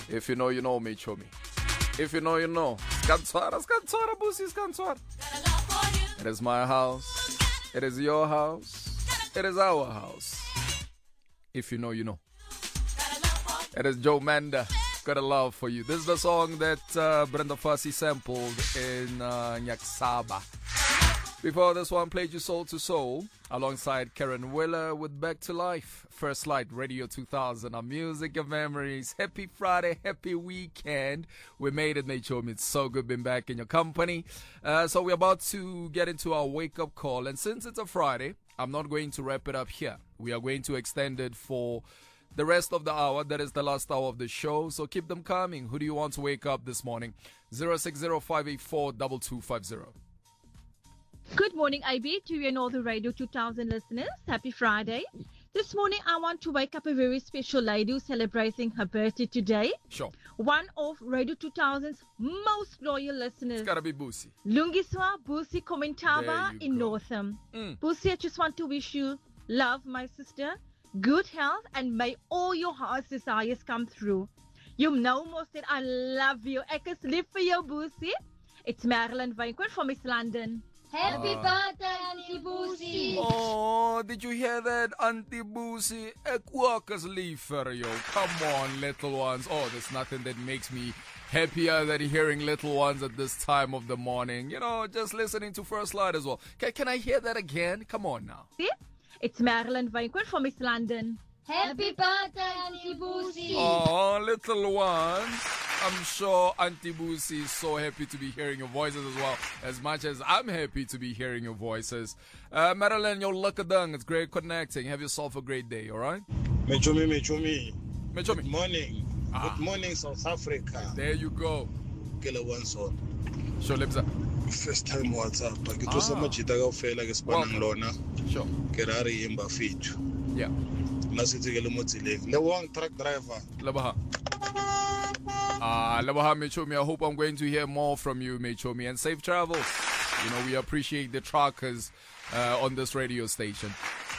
If you know, you know, me, show me. If you know, you know. Skantswara, busi, skantswara. It is my house. It is your house. It is our house. If you know, you know. It is Joe Manda. Got a love for you. This is the song that Brenda Fassie sampled in Nyaksaba. Before this one, played you Soul to Soul alongside Karen Willer with Back to Life. First Light Radio 2000, our music of memories. Happy Friday, happy weekend. We made it, Naomi. It's so good being back in your company. So we're about to get into our wake-up call. And since it's a Friday, I'm not going to wrap it up here. We are going to extend it for the rest of the hour. That is the last hour of the show. So keep them coming. Who do you want to wake up this morning? 060-584-2250. Good morning, IB, to you and all the Radio 2000 listeners. Happy Friday. This morning, I want to wake up a very special lady who's celebrating her birthday today. Sure. One of Radio 2000's most loyal listeners. It's got to be Busi. Lungiswa Busi Komintaba in go. Northam. Busi, I just want to wish you love, my sister, good health, and may all your heart's desires come through. You know most that I love you. Ek is lief vir jou, Busi. It's Marilyn Wynkoop from East London. Happy birthday, Auntie Boosie. Oh, did you hear that, Auntie Boosie? Ek ook is lief vir jou. Come on, little ones. Oh, there's nothing that makes me happier than hearing little ones at this time of the morning. You know, just listening to First Light as well. Can I hear that again? Come on now. See? It's Marilyn Wynkoop from East London. Happy birthday, Auntie Boosie. Oh, little ones. I'm sure Auntie Boosie is so happy to be hearing your voices as well, as much as I'm happy to be hearing your voices. Marilyn, your luckadung. It's great connecting. Have yourself a great day, all right? Mechomi. Good morning. Good morning, South Africa. There you go. Kela Wanson. Sure, Libza. First time WhatsApp. Ke tlosa machita ka ofela ke spanang lona. Sure. Ke ra re imba fitu. Yeah. Na sitse ke le mo tseleng. Le wang truck driver. Labaha. Labaha Mechomi, I hope I'm going to hear more from you, Mechomi, and safe travels. You know, we appreciate the truckers on this radio station.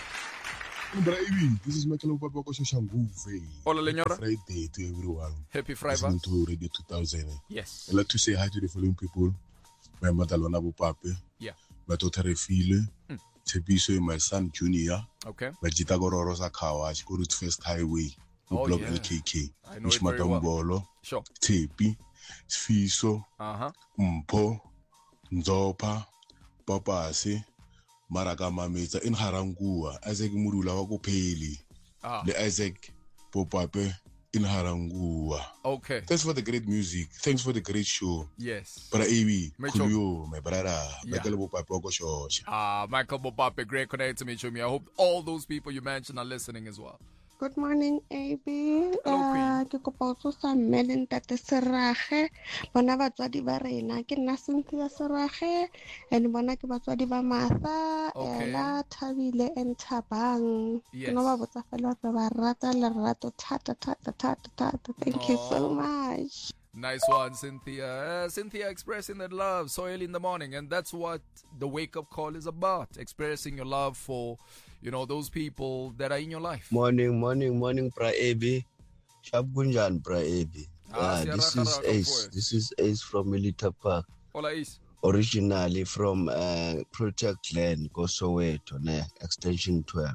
This is Michael Obaboko Shashanguve. Hola, Lenyora. Friday to everyone. Happy Friday. Listening to Radio 2000. Yes. I'd like to say hi to the following people. My mother, Lona Bupape. Yeah. My daughter, Refile. Tebiso, my son, Junior. Okay. My Jitagoro Rosa Kawa. She go to First Highway. Block LKK. I know it very well. Bolo. Sure. Tepi. Fiso. Mpo. Nzopa. Papasi. Maraka Mametsa in Harangua. Isaac Murula Wakopeli. The Isaac Popape in Harangua. Okay. Thanks for the great music. Thanks for the great show. Yes. Para Ewi, Kulio, my brother. Yeah. Michael Popape. Michael Popape, great connect to meet you. I hope all those people you mentioned are listening as well. Good morning, AB. Hello, Ke kopa go sa mmele ntate Serage. Bona batswadi ba rena ke nna Cynthia Serage and bona ke batswadi ba Martha, Ella, Thabile and Thabang. Ke no ba botsa fela ba rata lerato thata. Thank you so much. Nice one, Cynthia. Cynthia expressing that love so early in the morning, and that's what the wake-up call is about, expressing your love for, you know, those people that are in your life. Morning, Pra Ebi. Sharp Gunjan, Pra Ebi. This is Ace. This is Ace from Milita Park. Hola, Ace. Originally from Project Land, Soweto, Extension 12.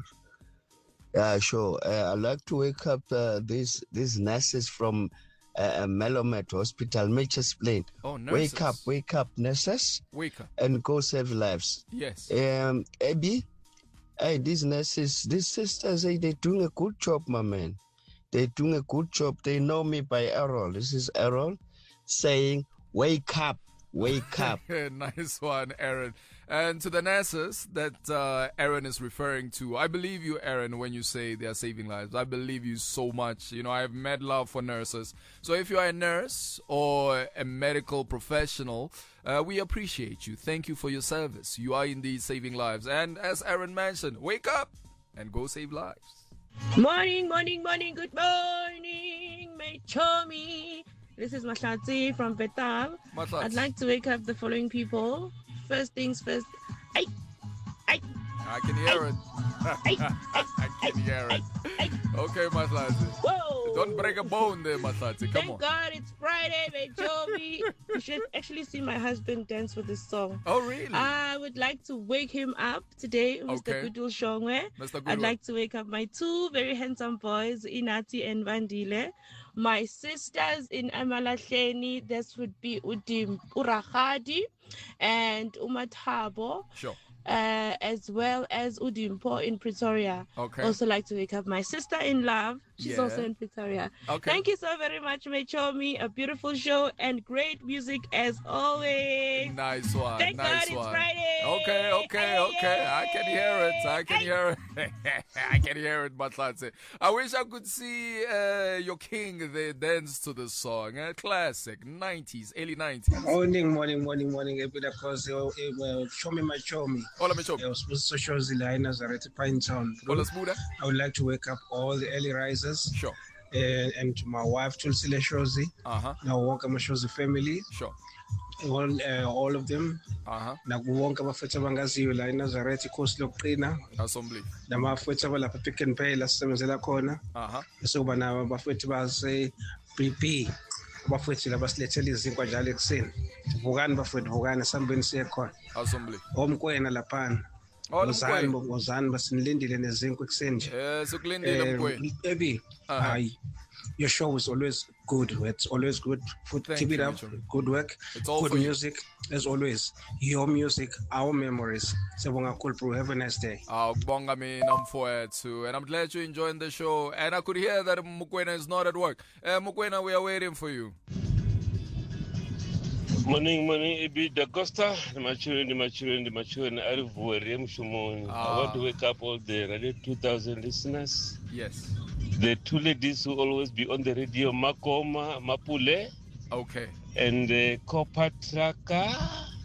Yeah, sure. I'd like to wake up these nurses from Melomet Hospital. May just explain. Oh, nurses. Wake up, nurses. Wake up. And go save lives. Yes. Abby, hey, these nurses, these sisters, they're doing a good job, my man. They're doing a good job. They know me by Errol. This is Errol saying, wake up. Wake up. Nice one, Aaron. And to the nurses that Aaron is referring to, I believe you, Aaron, when you say they are saving lives. I believe you so much. You know, I have mad love for nurses. So if you are a nurse or a medical professional, we appreciate you. Thank you for your service. You are indeed saving lives. And as Aaron mentioned, wake up and go save lives. Morning. Good morning, my chummy. This is Mashatsi from Betal. I'd like to wake up the following people. First things first. I can hear it. I can hear it. Okay, Mashatsi. Whoa! Don't break a bone there, Mahlatsi. Come on. Thank God it's Friday, Mechomi. You should actually see my husband dance with this song. Oh, really? I would like to wake him up today, Mr. Gudul Shongwe. I'd like to wake up my two very handsome boys, Inati and Vandile. My sisters in Amalahleni, this would be Udim Urahadi and Umathabo. Sure. As well as Udimpo in Pretoria. Okay. Also like to wake up my sister in love. She's also in Pretoria. Okay. Thank you so very much, Mechomi. A beautiful show and great music as always. Nice one. Thank God it's Friday. Okay. I can hear it. I can hear it, Mahlatsi. I wish I could see your king there dance to the song. Classic, 90s, early 90s. Morning. Because show me my show me. Hola, Mechomi. I was supposed to show Zila in Nazareth, Pine Town. I would like to wake up all the early risers. Sure. And to my wife, Tulsile Shozi. Now, welcome my Shozi family. Sure. All of them. Na kuwonke abafethu abangaziyo la eNazareth iKhosi lokuqina assembly namafethu abalapha Pick n Pay la sisebenzela khona bese kuba nabo abafethu base BP abafethu labasilethela izinkwa njalo ekseni vukani bafethu vukani sambeni siye khona assembly omkwena laphana ozani basinilindile nezinkwa ekseni nje sikulindile mkwena baby hayi. Your show is always good. It's always good. Keep it up. Good work. Good music. As always. Your music, our memories. Sebonga Kulpru. Have a nice day. Bonga me too. And I'm glad you're enjoying the show. And I could hear that Mukwena is not at work. Mukwena, we are waiting for you. Morning, Ibi Da Costa, the maturing, I want to wake up all the Radio 2000 listeners. Yes. The two ladies who always be on the radio, Makoma, Mapule. Okay. And Kopatraka.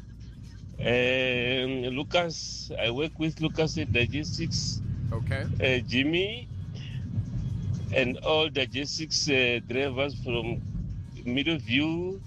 And Lucas, I work with Lucas at Diagestics. Okay. Jimmy. And all Diagestics drivers from Middleview,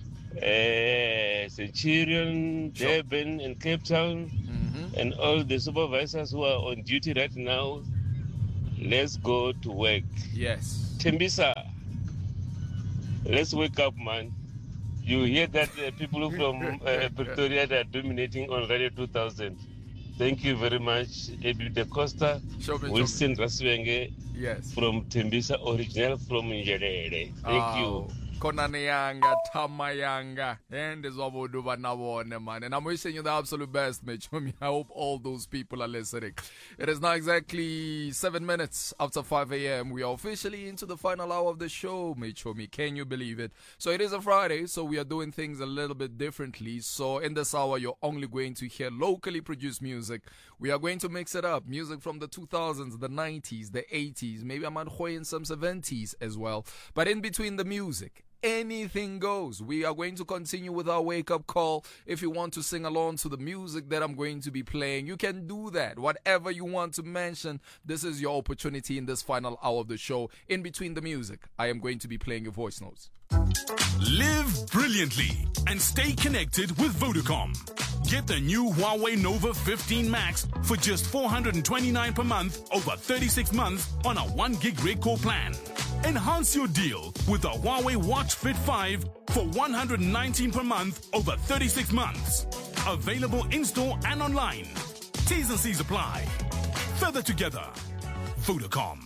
Centurion, Durban, and Cape Town. And all the supervisors who are on duty right now. Let's go to work. Yes. Tembisa, let's wake up, man. You hear that people from Pretoria that are dominating on Radio 2000. Thank you very much, Ebi Da Costa, Wilson Raswenge. Yes. From Tembisa, original from Njerere. Thank you. Konaneyanga, Tamayanga, and there's Waboduba Nawone, man. And I'm wishing you the absolute best, Mechomi. I hope all those people are listening. It is now exactly 7 minutes after 5 a.m. We are officially into the final hour of the show, Mechomi. Can you believe it? So it is a Friday, so we are doing things a little bit differently. So in this hour, you're only going to hear locally produced music. We are going to mix it up. Music from the 2000s, the 90s, the 80s, maybe I'm in some 70s as well. But in between the music, anything goes. We are going to continue with our wake-up call. If you want to sing along to the music that I'm going to be playing, you can do that. Whatever you want to mention, this is your opportunity in this final hour of the show. In between the music, I am going to be playing your voice notes. Live brilliantly and stay connected with Vodacom. Get the new Huawei Nova 15 Max for just $429 per month over 36 months on a 1 gig rate core plan. Enhance your deal with the Huawei Watch Fit 5 for $119 per month over 36 months. Available in-store and online. T's and C's apply. Further together. Vodacom.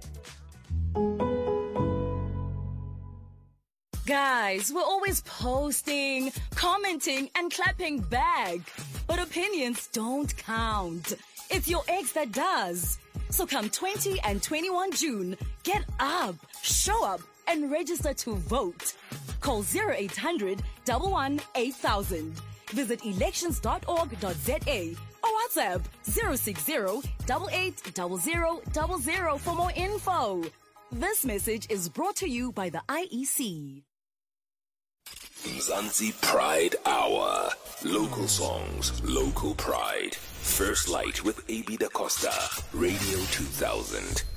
Guys, we're always posting, commenting, and clapping back. But opinions don't count. It's your ex that does. So come 20 and 21 June, get up, show up, and register to vote. Call 0800 11 8000. Visit elections.org.za or WhatsApp 060 880000 for more info. This message is brought to you by the IEC. Mzansi Pride Hour. Local songs, local pride. First Light with Ebi Da Costa. Radio 2000.